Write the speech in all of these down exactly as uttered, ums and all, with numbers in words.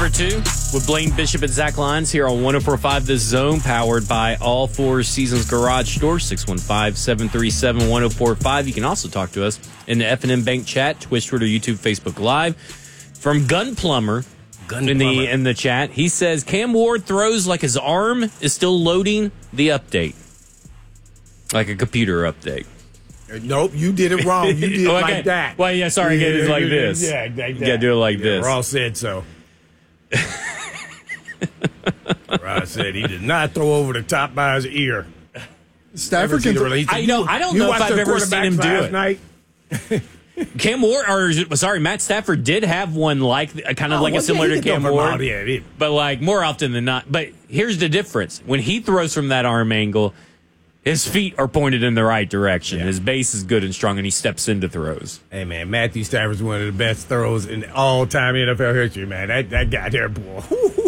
Hour two with Blaine Bishop and Zach Lyons here on one oh four point five The Zone, powered by All Four Seasons Garage Store, six one five, seven three seven, one oh four five. You can also talk to us in the F N M Bank chat, Twitch, Twitter, YouTube, Facebook Live. From Gun Plumber, Gun in, Plumber. the, in the chat, he says, Cam Ward throws like his arm is still loading the update. Like a computer update. Nope, you did it wrong. You did it okay. like that. Well, yeah, sorry, yeah, it's like yeah, this. Yeah, like that. You gotta do it like yeah, this. Ross said so. Ross said he did not throw over the top by his ear. Stafford can. Th- I know. I don't know if I've ever seen him do it. Night? Cam Ward, or sorry, Matt Stafford did have one like kind of oh, like well, a similar yeah, to Cam Ward, yeah, he, but like more often than not. But here's the difference: when he throws from that arm angle, his feet are pointed in the right direction. Yeah. His base is good and strong, and he steps into throws. Hey man, Matthew Stafford's one of the best throws in all-time N F L history. Man, that that guy there, boy.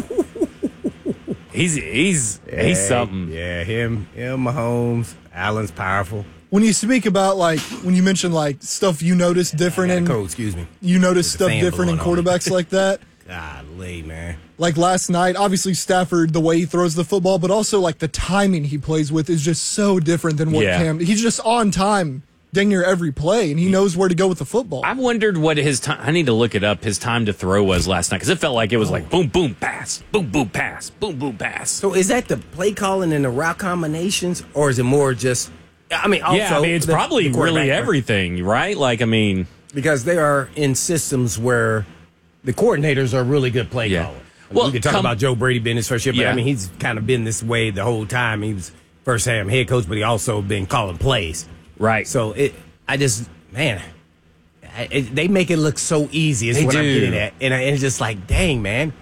He's he's Yeah, he's something. Yeah, him, him, Mahomes, Allen's powerful. When you speak about, like, when you mention, like, stuff you notice different in, Code, excuse me. you notice There's a stuff fan different in blowing on me. quarterbacks like that. Golly, man. Like last night, obviously Stafford, the way he throws the football, but also like the timing he plays with is just so different than what Yeah. Cam. He's just on time, dang near every play, and he knows where to go with the football. I've wondered what his time. I need to look it up. His time to throw was last night because it felt like it was like boom, boom, pass, boom, boom, pass, boom, boom, pass. So is that the play calling and the route combinations, or is it more just? I mean, also, yeah, I mean, it's the- probably the quarterback- really everything, right? Like, I mean, because they are in systems where the coordinators are really good play Yeah. callers. I mean, Well, we can talk come- about Joe Brady being his first year, but Yeah. I mean, he's kind of been this way the whole time. He was first time head coach, but he also been calling plays. right. So it, I just, man, I, it, they make it look so easy. Is They what I'm do. getting at, and, I, and it's just like, dang, man.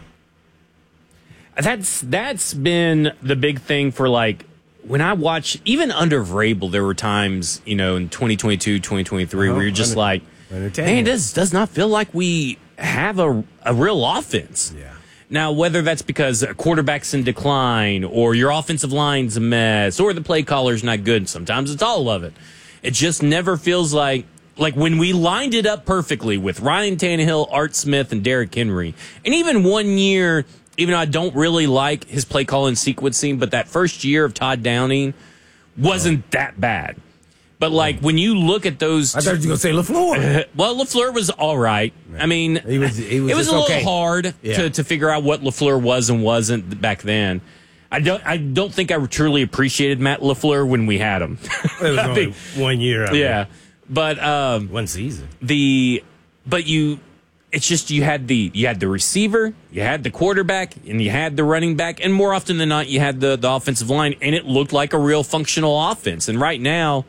That's that's been the big thing for like when I watch even under Vrabel, there were times, you know, in twenty twenty-two, twenty twenty-three Oh, where you're just under- like, entertaining. man, this does not feel like we have a a real offense. Yeah. Now, whether that's because a quarterback's in decline or your offensive line's a mess or the play caller's not good, sometimes it's all of it. It just never feels like like when we lined it up perfectly with Ryan Tannehill, Art Smith, and Derrick Henry. And even one year, even though I don't really like his play calling sequencing, but that first year of Todd Downing wasn't Oh. that bad. But like when you look at those, I thought you were gonna say LaFleur. well, LaFleur was all right. I mean, He was- he was it was just a little okay. hard Yeah. to, to figure out what LaFleur was and wasn't back then. I don't. I don't think I truly appreciated Matt LaFleur when we had him. It was I only think- one year. I mean, yeah, but um, one season. the but you, it's just you had the you had the receiver, you had the quarterback, and you had the running back, and more often than not, you had the the offensive line, and it looked like a real functional offense. And right now,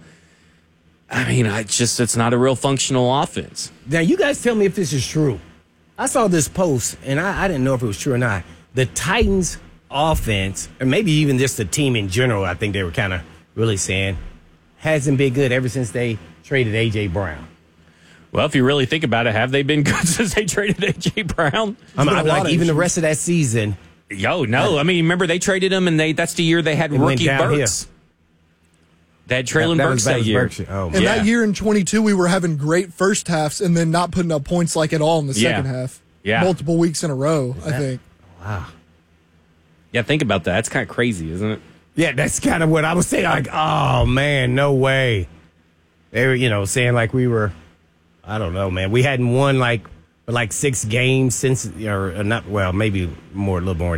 I mean, I just it's not a real functional offense. Now, you guys tell me if this is true. I saw this post, and I, I didn't know if it was true or not. The Titans' offense, or maybe even just the team in general, I think they were kind of really saying, hasn't been good ever since they traded A J. Brown. Well, if you really think about it, have they been good since they traded A J. Brown? I'm, been a I'm lot like, of even the issues. rest of that season, Yo, no. I mean, remember they traded him, and they that's the year they had It went rookie downhill. Burks. They had Traylon that Burks was- that, that was year. Burks. Oh, and yeah. that year in twenty-two, we were having great first halves and then not putting up points like at all in the Yeah. second half. Yeah. Multiple weeks in a row, I that- think. wow. Yeah, think about that. That's kind of crazy, isn't it? Yeah, that's kind of what I was saying. Like, oh, man, no way. They were, you know, saying like we were, I don't know, man. We hadn't won like, like six games since, or not, well, maybe more, a little more.